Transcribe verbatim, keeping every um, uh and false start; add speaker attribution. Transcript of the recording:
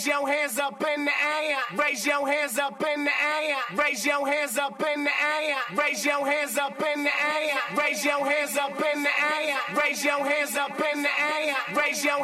Speaker 1: your hands up in the air. Raise your hands up in the air. Raise your hands up in the air. Raise your hands up in the air. Raise your hands up in the air. Raise your hands up in the air. Raise your